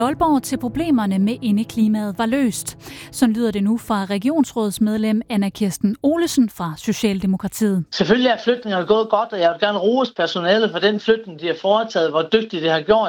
Aalborg til problemerne med indeklimaet var løst. Sådan lyder det nu fra regionsrådsmedlem Anna Kirsten Olesen fra Socialdemokratiet. Selvfølgelig er flytningen gået godt, og jeg vil gerne rose personalet for den flytning, de har foretaget, hvor dygtigt det har gjort.